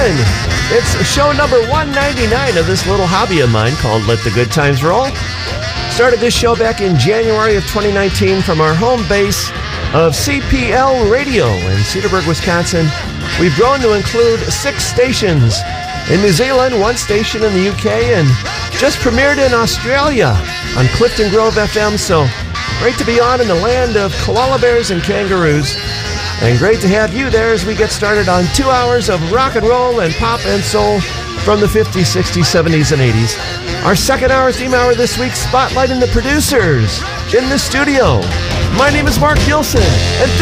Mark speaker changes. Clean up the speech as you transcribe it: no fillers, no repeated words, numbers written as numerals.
Speaker 1: Gilson. It's show number 199 of this little hobby of mine called Let the Good Times Roll. Started this show back in January of 2019 from our home base of CPL Radio in Cedarburg, Wisconsin. We've grown to include 6 stations in New Zealand, 1 station in the UK, and just premiered in Australia on Clifton Grove FM. So great to be on in the land of koala bears and kangaroos. And great to have you there as we get started on 2 hours of rock and roll and pop and soul from the 50s, 60s, 70s, and 80s. Our second hour, theme hour this week, spotlighting the producers in the studio. My name is Mark Gilson, and